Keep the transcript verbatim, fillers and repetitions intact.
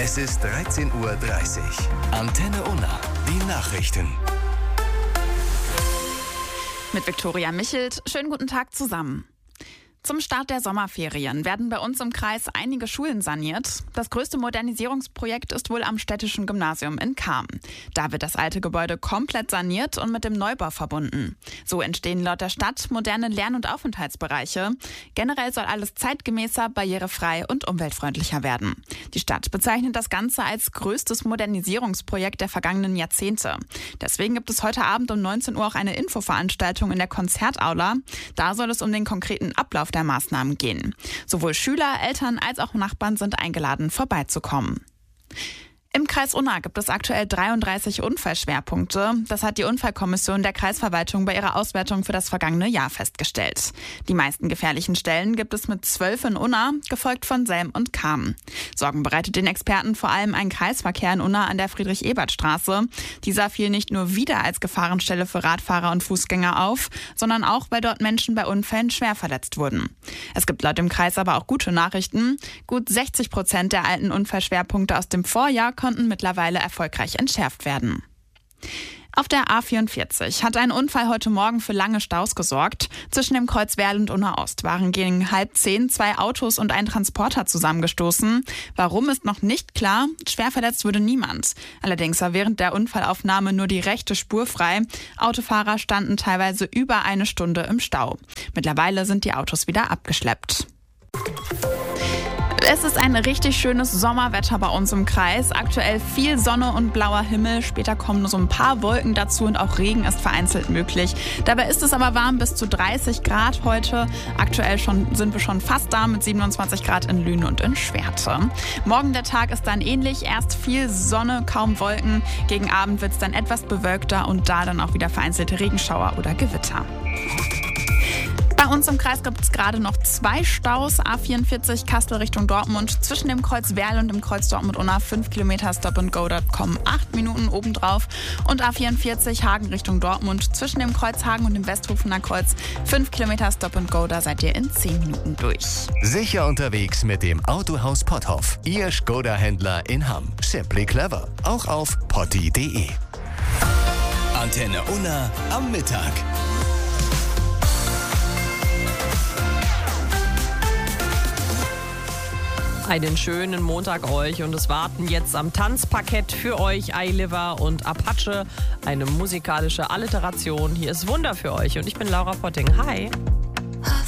Es ist dreizehn Uhr dreißig. Antenne Unna, die Nachrichten. Mit Viktoria Michelt. Schönen guten Tag zusammen. Zum Start der Sommerferien werden bei uns im Kreis einige Schulen saniert. Das größte Modernisierungsprojekt ist wohl am Städtischen Gymnasium in Cham. Da wird das alte Gebäude komplett saniert und mit dem Neubau verbunden. So entstehen laut der Stadt moderne Lern- und Aufenthaltsbereiche. Generell soll alles zeitgemäßer, barrierefrei und umweltfreundlicher werden. Die Stadt bezeichnet das Ganze als größtes Modernisierungsprojekt der vergangenen Jahrzehnte. Deswegen gibt es heute Abend um neunzehn Uhr auch eine Infoveranstaltung in der Konzertaula. Da soll es um den konkreten Ablauf der Maßnahmen gehen. Sowohl Schüler, Eltern als auch Nachbarn sind eingeladen, vorbeizukommen. Im Kreis Unna gibt es aktuell dreiunddreißig Unfallschwerpunkte. Das hat die Unfallkommission der Kreisverwaltung bei ihrer Auswertung für das vergangene Jahr festgestellt. Die meisten gefährlichen Stellen gibt es mit zwölf in Unna, gefolgt von Selm und Cham. Sorgen bereitet den Experten vor allem ein Kreisverkehr in Unna an der Friedrich-Ebert-Straße. Dieser fiel nicht nur wieder als Gefahrenstelle für Radfahrer und Fußgänger auf, sondern auch, weil dort Menschen bei Unfällen schwer verletzt wurden. Es gibt laut dem Kreis aber auch gute Nachrichten. Gut sechzig Prozent der alten Unfallschwerpunkte aus dem Vorjahr konnten mittlerweile erfolgreich entschärft werden. Auf der A vierundvierzig hat ein Unfall heute Morgen für lange Staus gesorgt. Zwischen dem Kreuz Werl und Unna Ost waren gegen halb zehn zwei Autos und ein Transporter zusammengestoßen. Warum ist noch nicht klar. Schwer verletzt wurde niemand. Allerdings war während der Unfallaufnahme nur die rechte Spur frei. Autofahrer standen teilweise über eine Stunde im Stau. Mittlerweile sind die Autos wieder abgeschleppt. Es ist ein richtig schönes Sommerwetter bei uns im Kreis. Aktuell viel Sonne und blauer Himmel. Später kommen nur so ein paar Wolken dazu und auch Regen ist vereinzelt möglich. Dabei ist es aber warm, bis zu dreißig Grad heute. Aktuell schon, sind wir schon fast da mit siebenundzwanzig Grad in Lünen und in Schwerte. Morgen der Tag ist dann ähnlich. Erst viel Sonne, kaum Wolken. Gegen Abend wird es dann etwas bewölkter und da dann auch wieder vereinzelte Regenschauer oder Gewitter. Bei uns im Kreis gibt es gerade noch zwei Staus. A vierundvierzig Kastel Richtung Dortmund. Zwischen dem Kreuz Werl und dem Kreuz Dortmund-Unna fünf Kilometer Stop and Go. Da kommen acht Minuten obendrauf. Und A vierundvierzig Hagen Richtung Dortmund. Zwischen dem Kreuz Hagen und dem Westhofener Kreuz fünf Kilometer Stop and Go. Da seid ihr in zehn Minuten durch. Sicher unterwegs mit dem Autohaus Potthoff. Ihr Skoda-Händler in Hamm. Simply clever. Auch auf potti punkt de. Antenne Unna am Mittag. Einen schönen Montag euch und es warten jetzt am Tanzparkett für euch iLiver und Apache. Eine musikalische Alliteration. Hier ist Wunder für euch und ich bin Laura Potting. Hi!